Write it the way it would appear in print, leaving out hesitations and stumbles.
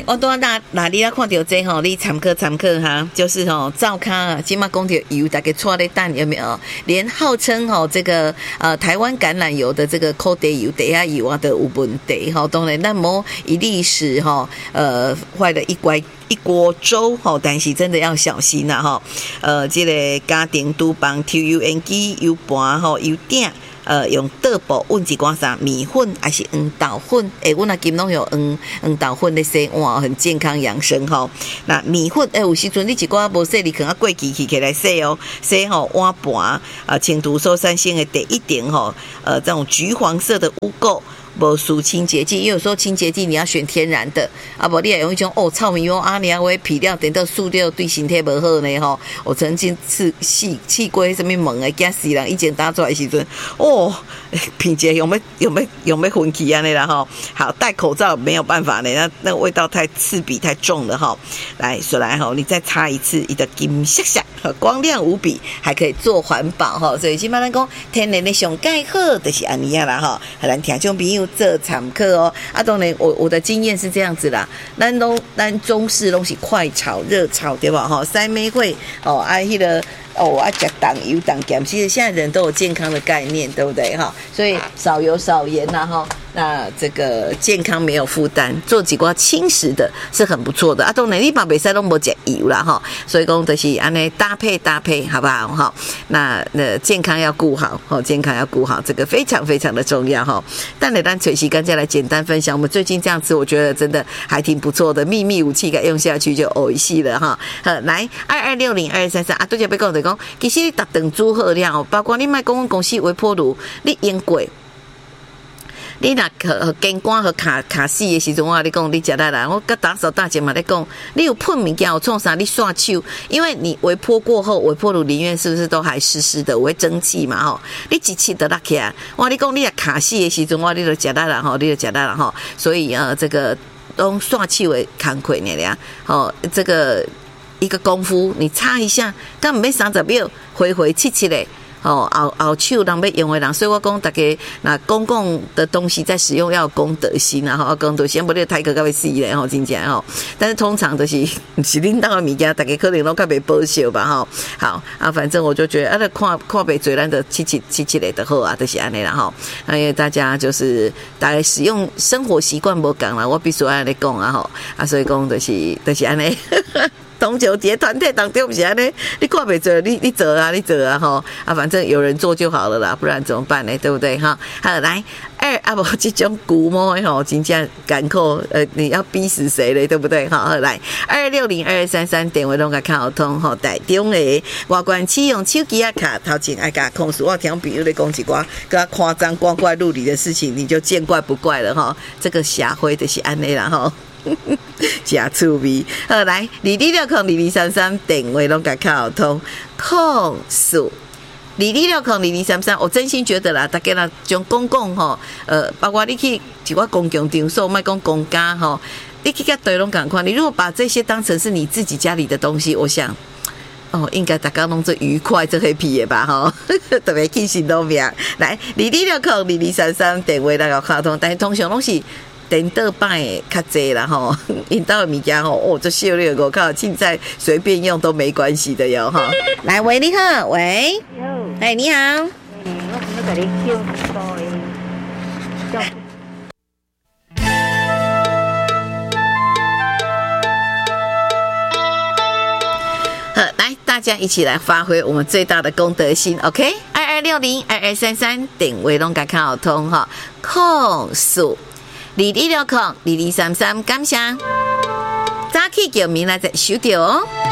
来，我都哪里看到这吼，你参考哈，就是吼灶咖，今嘛讲到油，大家错咧蛋有没有？连号称吼这个台湾橄榄油的这个口袋油、底下油啊的有问题吼，当然咱无一历史吼坏了一锅粥吼，但是真的要小心啦吼。这个家庭厨房抽油烟机、油盘吼、油鼎。用倒布混一寡啥米粉还是黄豆粉？阮阿金拢有黄豆粉咧洗碗，很健康养生吼。那米粉有时阵你一寡无洗，你可能过期起来洗哦，洗吼碗盘清除受酸性的第一点吼，这种橘黄色的污垢。无属清洁剂，因为有时候清洁剂你要选天然的，不你也用一种糙米油你还会皮料等到塑料对身体不好呢吼。我曾经试过什么门的，惊死人！以前打出来的时阵，品质有没有混起啊？那啦哈，好戴口罩没有办法呢，那味道太刺鼻太重了哈。来说来哈，你再擦一次，你的金闪闪，光亮无比，还可以做环保哈。所以基本上讲天然的上盖好就是安尼啦哈。咱听众朋友做参考哦。当然我的经验是这样子啦，咱中式东西快炒热炒对吧哈？三妹会迄个。吃党油党咸，其实现在人都有健康的概念，对不对哈？所以少油少盐呐哈，那这个健康没有负担，做几瓜轻食的是很不错的当然你把比赛都没吃油啦哈，所以讲就是安尼搭配好不好哈？那健康要顾好健康要顾好，这个非常非常的重要哈。但咱随时刚才来简单分享，我们最近这样子，我觉得真的还挺不错的，秘密武器给用下去就欧一系了哈。来22602233对这边跟我讲，其实你逐顿煮好了，包括你卖讲公司微波炉，你用过，你若煎干和卡死的时阵，我跟你讲，你食得来。我跟打扫大姐嘛在讲，你有喷物件有创啥？你刷手，因为你微波过后，微波炉里面是不是都还湿湿的，会蒸汽嘛吼？你一气得拉起来，我跟你讲，你若卡死的时阵，你就食得来吼，你就食得来吼。所以这个用刷手的工课呢俩，这个。一个功夫，你擦一下，但唔要30秒，回七嘞。后手人要用的人，所以我讲大家那公共的东西在使用要有公德心啊，要公德心，不然太个会死嘞吼，真正吼。但是通常就是领导的物件，大家可能都较袂保守吧吼。好反正我就觉得看袂做咱的七嘞就好啊，就是安尼啦吼。因为大家就是大概使用生活习惯无共啦，我必须安尼讲啊吼所以讲就是安尼。同球节团队当中不是安尼，你看袂做，你做啊吼反正有人做就好了啦，不然怎么办呢？对不对哈？好，来无这种古摸吼，真正艰苦你要逼死谁嘞？对不对？好，来22602233电话拢甲卡通吼，台中的外观启用手机卡头前爱甲控诉，我听朋友咧讲一寡较夸张光怪陆离的事情，你就见怪不怪了哈。这个社会就是安尼啦吼。真趣味，好来22602233电话拢甲靠通控诉22602233，我真心觉得啦，大家啦将公共包括你去一个公共场所，莫讲公家你去甲对拢共款，你如果把这些当成是你自己家里的东西，我想。应该大家拢做愉快做 happy 的吧特别起心动念。来22602233电话来靠通，但是通常拢是。电脑版的较济啦吼，因兜的物件这小六个靠凊彩随便用都没关系的哟哈。来喂，你好，喂，你好， 我想要给你叫很多来，大家一起来发挥我们最大的公德心 ，OK？ 22602233电话拢甲靠通哈，控诉。22602233，感谢，早起叫明来再收到哦。